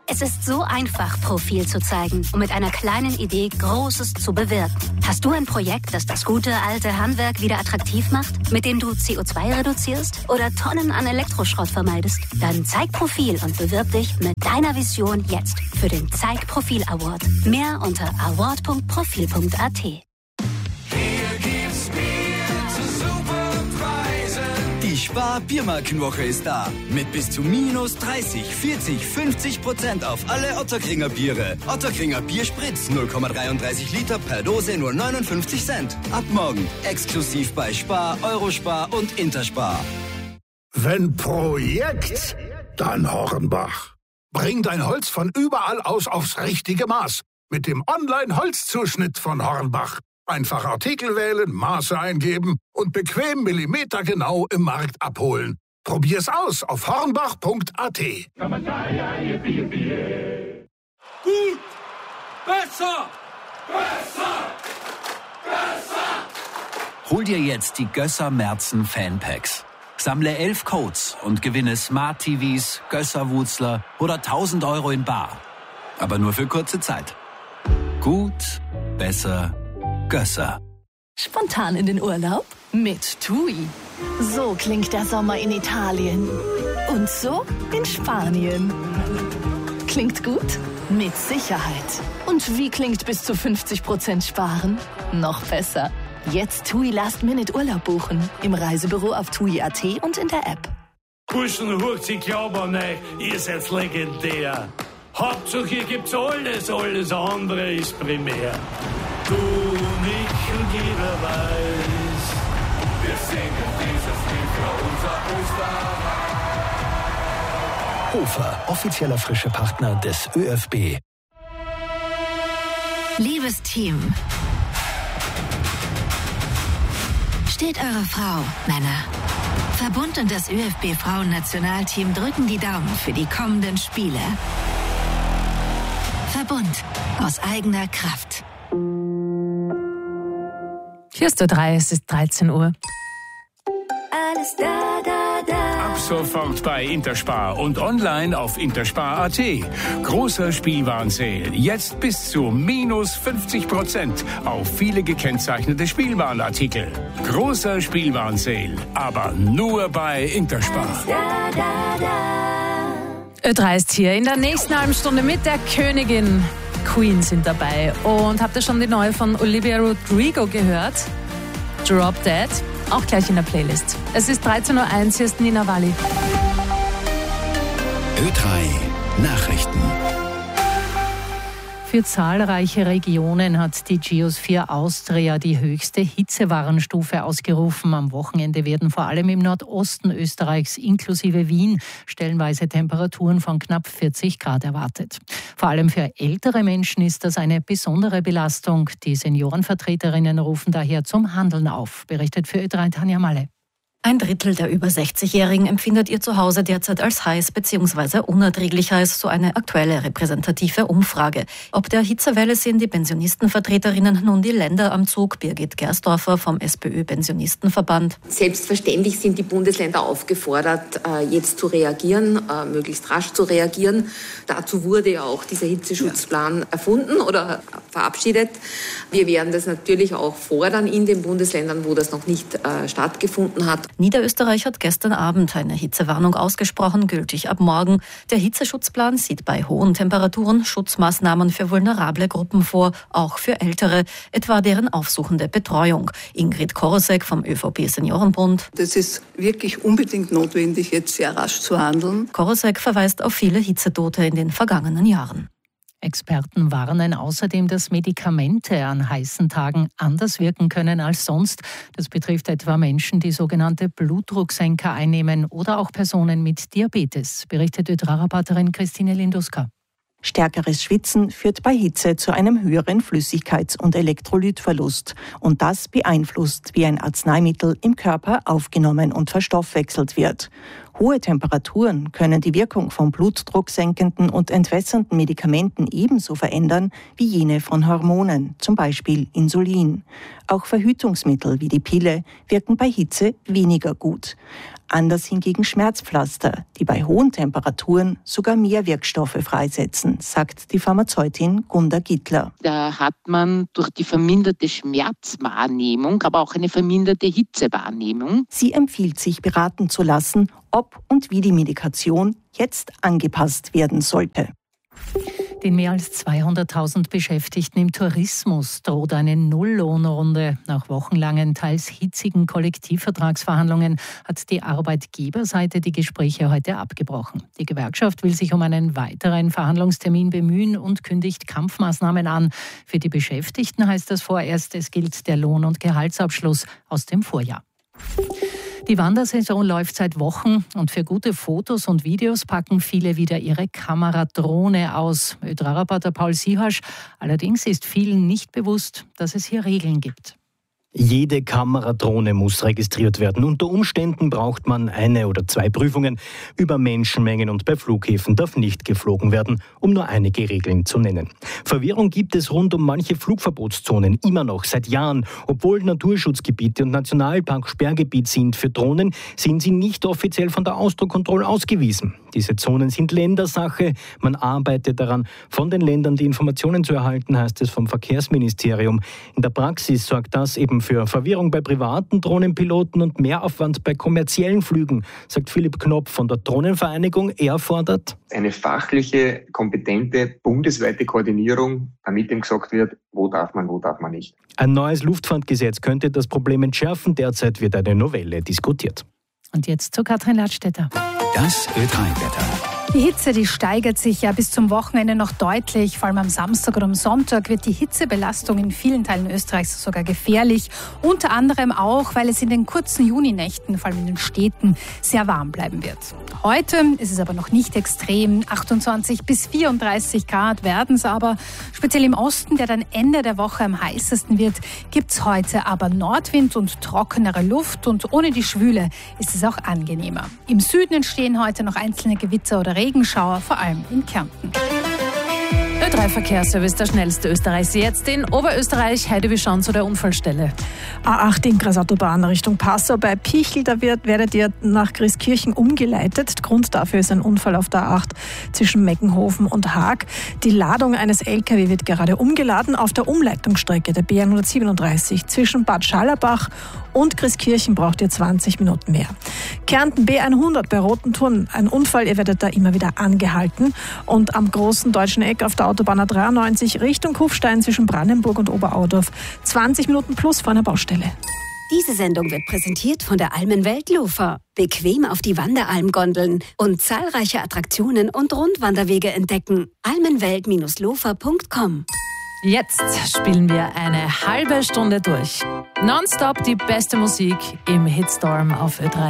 Es ist so einfach, Profil zu zeigen und mit einer kleinen Idee Großes zu bewirken. Hast du ein Projekt, das das gute alte Handwerk wieder attraktiv macht, mit dem du CO2 reduzierst oder Tonnen an Elektroschrott vermeidest? Dann zeig Profil und bewirb dich mit deiner Vision jetzt für den Zeig Profil Award. Mehr unter award.profil.at. Die Spar-Biermarkenwoche ist da. Mit bis zu minus 30, 40, 50% auf alle Ottakringer Biere. Ottakringer Bierspritz 0,33 Liter per Dose nur 59 Cent. Ab morgen exklusiv bei Spar, Eurospar und Interspar. Wenn Projekt, dann Hornbach. Bring dein Holz von überall aus aufs richtige Maß. Mit dem Online-Holzzuschnitt von Hornbach. Einfach Artikel wählen, Maße eingeben und bequem millimetergenau im Markt abholen. Probier's aus auf hornbach.at. Gut! Besser! Besser! Besser! Hol dir jetzt die Gösser Merzen Fanpacks. Sammle 11 Codes und gewinne Smart TVs, Gösser-Wutzler oder 1.000 € in bar. Aber nur für kurze Zeit. Gut, besser, Gösser. Spontan in den Urlaub mit TUI. So klingt der Sommer in Italien. Und so in Spanien. Klingt gut? Mit Sicherheit. Und wie klingt bis zu 50% sparen? Noch besser. Jetzt TUI Last-Minute-Urlaub buchen. Im Reisebüro auf TUI.at und in der App. Burschen, hurcht, ich glaube an euch, ihr seid legendär. Hauptsache, ihr gibt's alles andere ist primär. Du und ich und jeder weiß, wir singen dieses Lied für unser Österreich. Hofer, offizieller frische Partner des ÖFB. Liebes Team, steht eure Frau, Männer. Verbund und das ÖFB-Frauen-Nationalteam drücken die Daumen für die kommenden Spiele. Verbund aus eigener Kraft. Hier ist der 3, es ist 13 Uhr. Alles da, da, da. Ab sofort bei Interspar und online auf interspar.at. Großer Spielwarenseil. Jetzt bis zu minus 50% auf viele gekennzeichnete Spielwarenartikel. Großer Spielwarenseil, aber nur bei Interspar. Da, da, da. Ö3 ist hier in der nächsten halben Stunde mit der Königin. Queen sind dabei. Und habt ihr schon die neue von Olivia Rodrigo gehört? Drop Dead, auch gleich in der Playlist. Es ist 13.01 Uhr, hier ist Nina Walli. Ö3 Nachrichten. Für zahlreiche Regionen hat die Geosphere Austria die höchste Hitzewarnstufe ausgerufen. Am Wochenende werden vor allem im Nordosten Österreichs inklusive Wien stellenweise Temperaturen von knapp 40 Grad erwartet. Vor allem für ältere Menschen ist das eine besondere Belastung. Die Seniorenvertreterinnen rufen daher zum Handeln auf, berichtet für Ö3 Tanja Malle. Ein Drittel der über 60-Jährigen empfindet ihr Zuhause derzeit als heiß bzw. unerträglich heiß, so eine aktuelle repräsentative Umfrage. Ob der Hitzewelle sehen die Pensionistenvertreterinnen nun die Länder am Zug. Birgit Gersdorfer vom SPÖ-Pensionistenverband. Selbstverständlich sind die Bundesländer aufgefordert, jetzt zu reagieren, möglichst rasch zu reagieren. Dazu wurde ja auch dieser Hitzeschutzplan erfunden oder verabschiedet. Wir werden das natürlich auch fordern in den Bundesländern, wo das noch nicht stattgefunden hat. Niederösterreich hat gestern Abend eine Hitzewarnung ausgesprochen, gültig ab morgen. Der Hitzeschutzplan sieht bei hohen Temperaturen Schutzmaßnahmen für vulnerable Gruppen vor, auch für Ältere, etwa deren aufsuchende Betreuung. Ingrid Korosek vom ÖVP-Seniorenbund. Das ist wirklich unbedingt notwendig, jetzt sehr rasch zu handeln. Korosek verweist auf viele Hitzetote in den vergangenen Jahren. Experten warnen außerdem, dass Medikamente an heißen Tagen anders wirken können als sonst. Das betrifft etwa Menschen, die sogenannte Blutdrucksenker einnehmen oder auch Personen mit Diabetes, berichtet Ö3-Reporterin Christine Linduska. Stärkeres Schwitzen führt bei Hitze zu einem höheren Flüssigkeits- und Elektrolytverlust. Und das beeinflusst, wie ein Arzneimittel im Körper aufgenommen und verstoffwechselt wird. Hohe Temperaturen können die Wirkung von blutdrucksenkenden und entwässernden Medikamenten ebenso verändern wie jene von Hormonen, zum Beispiel Insulin. Auch Verhütungsmittel wie die Pille wirken bei Hitze weniger gut. Anders hingegen Schmerzpflaster, die bei hohen Temperaturen sogar mehr Wirkstoffe freisetzen, sagt die Pharmazeutin Gunda Gittler. Da hat man durch die verminderte Schmerzwahrnehmung, aber auch eine verminderte Hitzewahrnehmung. Sie empfiehlt sich beraten zu lassen, ob und wie die Medikation jetzt angepasst werden sollte. Den mehr als 200.000 Beschäftigten im Tourismus droht eine Nulllohnrunde. Nach wochenlangen, teils hitzigen Kollektivvertragsverhandlungen hat die Arbeitgeberseite die Gespräche heute abgebrochen. Die Gewerkschaft will sich um einen weiteren Verhandlungstermin bemühen und kündigt Kampfmaßnahmen an. Für die Beschäftigten heißt das vorerst, es gilt der Lohn- und Gehaltsabschluss aus dem Vorjahr. Die Wandersaison läuft seit Wochen und für gute Fotos und Videos packen viele wieder ihre Kameradrohne aus. ÖDRA-Reporter Paul Siehasch. Allerdings ist vielen nicht bewusst, dass es hier Regeln gibt. Jede Kameradrohne muss registriert werden. Unter Umständen braucht man 1 oder 2 Prüfungen über Menschenmengen und bei Flughäfen darf nicht geflogen werden, um nur einige Regeln zu nennen. Verwirrung gibt es rund um manche Flugverbotszonen immer noch seit Jahren. Obwohl Naturschutzgebiete und Nationalpark Sperrgebiet sind für Drohnen, sind sie nicht offiziell von der Ausdruckkontrolle ausgewiesen. Diese Zonen sind Ländersache. Man arbeitet daran, von den Ländern die Informationen zu erhalten, heißt es vom Verkehrsministerium. In der Praxis sorgt das eben für Verwirrung bei privaten Drohnenpiloten und Mehraufwand bei kommerziellen Flügen, sagt Philipp Knopf von der Drohnenvereinigung. Er fordert eine fachliche, kompetente, bundesweite Koordinierung, damit ihm gesagt wird, wo darf man nicht. Ein neues Luftfahrtgesetz könnte das Problem entschärfen. Derzeit wird eine Novelle diskutiert. Und jetzt zu Katrin Ladstätter. Das Ö3-Wetter. Die Hitze, die steigert sich ja bis zum Wochenende noch deutlich. Vor allem am Samstag und am Sonntag wird die Hitzebelastung in vielen Teilen Österreichs sogar gefährlich. Unter anderem auch, weil es in den kurzen Juninächten, vor allem in den Städten, sehr warm bleiben wird. Heute ist es aber noch nicht extrem. 28 bis 34 Grad werden es aber. Speziell im Osten, der dann Ende der Woche am heißesten wird, gibt es heute aber Nordwind und trockenere Luft. Und ohne die Schwüle ist es auch angenehmer. Im Süden entstehen heute noch einzelne Gewitter oder Regenschauer, vor allem in Kärnten. Ö3-Verkehrsservice, der schnellste Österreichs. Jetzt in Oberösterreich. Heide, wie schauen zu der Unfallstelle? A8 in Kreisautobahn Richtung Passau bei Pichel. Da werdet ihr nach Christkirchen umgeleitet. Grund dafür ist ein Unfall auf der A8 zwischen Meckenhofen und Haag. Die Ladung eines LKW wird gerade umgeladen auf der Umleitungsstrecke der B137 zwischen Bad Schallerbach und Christkirchen braucht ihr 20 Minuten mehr. Kärnten B100 bei Rotenturm. Ein Unfall, ihr werdet da immer wieder angehalten. Und am großen deutschen Eck auf der Autobahn A93 Richtung Kufstein zwischen Brandenburg und Oberaudorf 20 Minuten plus vor einer Baustelle. Diese Sendung wird präsentiert von der Almenwelt Lofer. Bequem auf die Wanderalmgondeln und zahlreiche Attraktionen und Rundwanderwege entdecken. almenwelt-lofer.com. Jetzt spielen wir eine halbe Stunde durch. Nonstop die beste Musik im Hitstorm auf Ö3.